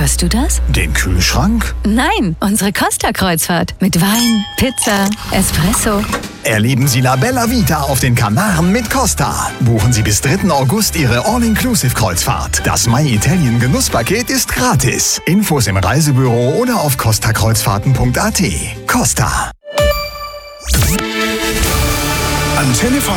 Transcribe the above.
Hörst du das? Den Kühlschrank? Nein, unsere Costa-Kreuzfahrt. Mit Wein, Pizza, Espresso. Erleben Sie La Bella Vita auf den Kanaren mit Costa. Buchen Sie bis 3. August Ihre All-Inclusive-Kreuzfahrt. Das My Italien Genusspaket ist gratis. Infos im Reisebüro oder auf costakreuzfahrten.at. Costa. Antenne